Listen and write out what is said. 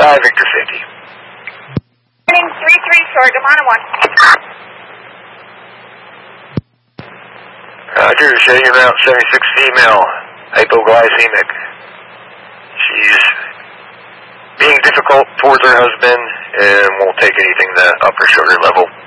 Victor 50. Morning, 3-3 short, Demana 1. Roger, setting him out, 76 female, hypoglycemic. She's being difficult towards her husband and won't take anything that upper sugar level.